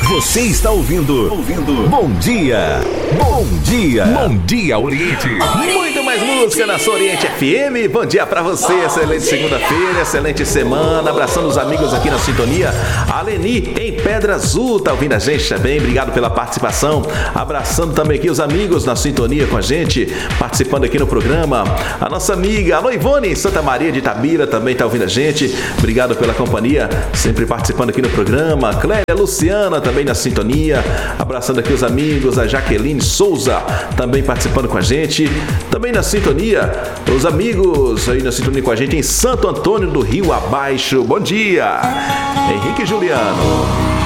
Você está ouvindo Bom Dia. Bom Dia. Bom Dia, Oriente. Muito mais música na sua Oriente FM. Bom dia pra você, excelente segunda-feira, excelente semana. Abraçando os amigos aqui na sintonia. A Leni em Pedra Azul tá ouvindo a gente também. Obrigado pela participação. Abraçando também aqui os amigos na sintonia com a gente, participando aqui no programa. A nossa amiga, alô Ivone, em Santa Maria de Itabira também tá ouvindo a gente. Obrigado pela companhia, sempre participando aqui no programa. Clélia, Luciana também na sintonia. Abraçando aqui os amigos, a Jaqueline Souza também participando com a gente. Também na sintonia, os amigos aí na sintonia com a gente em Santo Antônio do Rio Abaixo. Bom dia, Henrique Juliano.